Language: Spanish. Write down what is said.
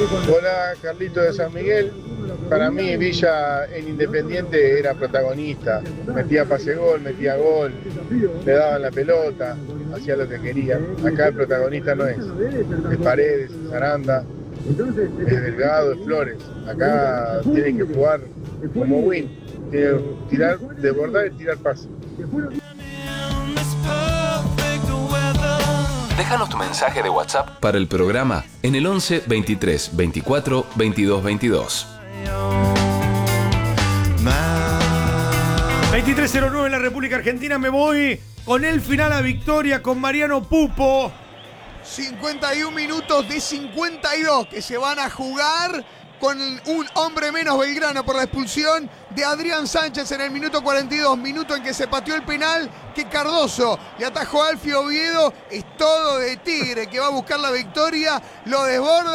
Hola, Carlito de San Miguel. Para mí Villa en Independiente era protagonista. Metía pase gol, metía gol, le daban la pelota, hacía lo que quería. Acá el protagonista no es Paredes, es Aranda, es Delgado, es Flores. Acá tienen que jugar como Win. Tienen que tirar, desbordar y tirar pase. Déjanos tu mensaje de WhatsApp para el programa en el 11 23 24 22 22. 23:09 en la República Argentina. Me voy con el final a victoria con Mariano Pupo. 51 minutos de 52 que se van a jugar con un hombre menos Belgrano por la expulsión de Adrián Sánchez en el minuto 42, minuto en que se pateó el penal que Cardoso le atajó a Alfio Oviedo. Es todo de Tigre que va a buscar la victoria, lo desborda.